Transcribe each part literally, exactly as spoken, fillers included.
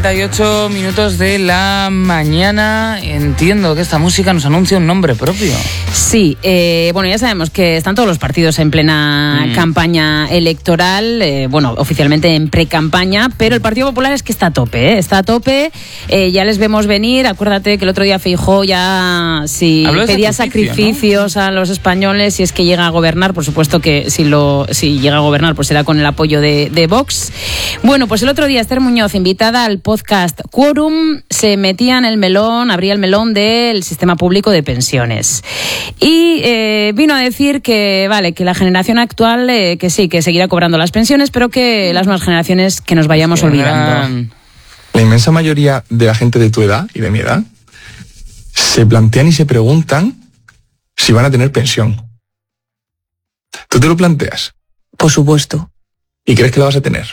cuarenta y ocho minutos de la mañana. Entiendo que esta música nos anuncia un nombre propio. Sí, eh, bueno, ya sabemos que están todos los partidos en plena mm. campaña electoral, eh, bueno, oficialmente en pre-campaña, pero el Partido Popular es que está a tope, ¿eh? Está a tope, eh, ya les vemos venir. Acuérdate que el otro día Feijóo ya si pedía sacrificio, sacrificios, ¿no?, a los españoles si es que llega a gobernar. Por supuesto que si, lo, si llega a gobernar pues será con el apoyo de, de Vox. Bueno, pues el otro día Esther Muñoz, invitada al podcast Quórum, se metía en el melón, abría el melón del sistema público de pensiones. Y eh, vino a decir que, vale, que la generación actual, eh, que sí, que seguirá cobrando las pensiones, pero que las nuevas generaciones que nos vayamos sí, olvidando. La inmensa mayoría de la gente de tu edad y de mi edad se plantean y se preguntan si van a tener pensión. ¿Tú te lo planteas? Por supuesto. ¿Y crees que la vas a tener?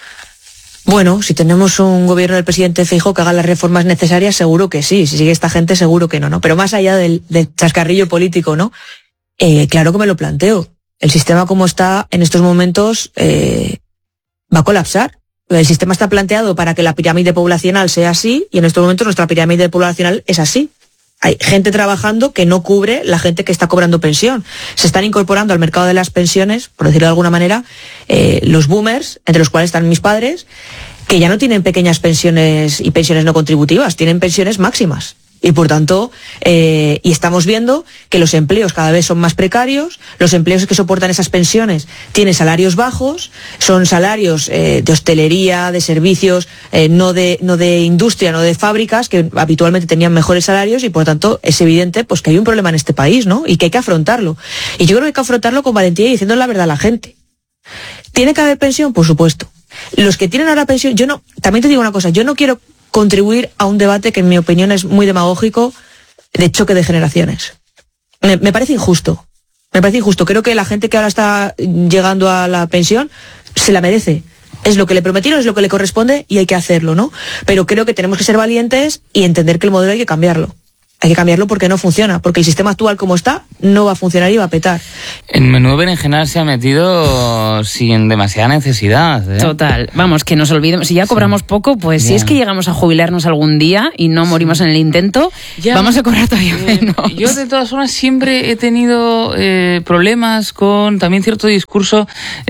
Bueno, si tenemos un gobierno del presidente Feijóo que haga las reformas necesarias, seguro que sí. Si sigue esta gente, seguro que no, ¿no? Pero más allá del, del chascarrillo político, ¿no? Eh, claro que me lo planteo. El sistema como está en estos momentos eh, va a colapsar. El sistema está planteado para que la pirámide poblacional sea así, y en estos momentos nuestra pirámide poblacional es así. Hay gente trabajando que no cubre la gente que está cobrando pensión. Se están incorporando al mercado de las pensiones, por decirlo de alguna manera, eh, los boomers, entre los cuales están mis padres, que ya no tienen pequeñas pensiones y pensiones no contributivas, tienen pensiones máximas. Y por tanto, eh, y estamos viendo que los empleos cada vez son más precarios, los empleos que soportan esas pensiones tienen salarios bajos, son salarios eh, de hostelería, de servicios, eh, no de no de industria, no de fábricas, que habitualmente tenían mejores salarios, y por tanto es evidente pues que hay un problema en este país, ¿no? Y que hay que afrontarlo. Y yo creo que hay que afrontarlo con valentía y diciendo la verdad a la gente. ¿Tiene que haber pensión? Por supuesto. Los que tienen ahora pensión, yo no, también te digo una cosa, yo no quiero contribuir a un debate que en mi opinión es muy demagógico, de choque de generaciones. Me, me parece injusto. Me parece injusto. Creo que la gente que ahora está llegando a la pensión se la merece. Es lo que le prometieron, es lo que le corresponde y hay que hacerlo, ¿no? Pero creo que tenemos que ser valientes y entender que el modelo hay que cambiarlo. Hay que cambiarlo porque no funciona, porque el sistema actual como está no va a funcionar y va a petar. En menudo berenjenal se ha metido sin demasiada necesidad, ¿eh? Total. Vamos, que nos olvidemos. Si ya cobramos sí. poco, pues yeah. si es que llegamos a jubilarnos algún día y no morimos sí. en el intento, ya, vamos a cobrar todavía eh, menos. Yo, de todas formas, siempre he tenido eh, problemas con también cierto discurso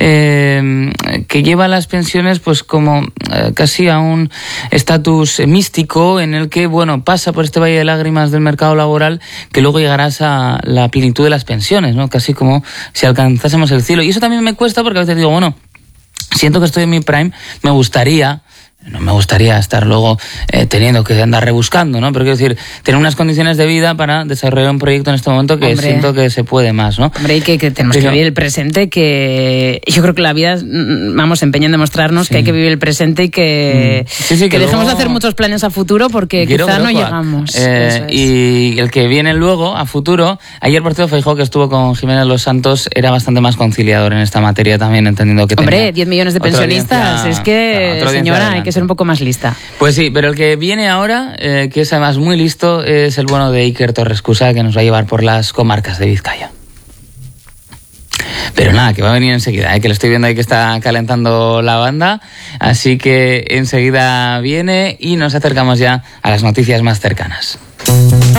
eh, que lleva a las pensiones pues como eh, casi a un estatus místico en el que, bueno, pasa por este valle de lágrimas del mercado laboral que luego llegarás a la plenitud de las pensiones, ¿no? Casi como si alcanzásemos el cielo. Y eso también me cuesta porque a veces digo, bueno, siento que estoy en mi prime, me gustaría... No me gustaría estar luego eh, teniendo que andar rebuscando, ¿no? Pero quiero decir, tener unas condiciones de vida para desarrollar un proyecto en este momento que Hombre. siento que se puede más, ¿no? Hombre, y que, que tenemos Pero, que vivir el presente, que yo creo que la vida, vamos, empeña en demostrarnos sí. que hay que vivir el presente y que, sí, sí, que, que dejemos luego... de hacer muchos planes a futuro porque Quiero quizá no llegamos. Eh, es. Y el que viene luego, a futuro, ayer por cierto Feijóo, que estuvo con Jiménez Los Santos, era bastante más conciliador en esta materia también, entendiendo que Hombre, diez millones de pensionistas, es que, claro, señora, hay que ser un poco más lista. Pues sí, pero el que viene ahora, eh, que es además muy listo, es el bueno de Iker Torrescusa, que nos va a llevar por las comarcas de Vizcaya. Pero nada, que va a venir enseguida, ¿eh? Que le estoy viendo ahí que está calentando la banda, así que enseguida viene y nos acercamos ya a las noticias más cercanas.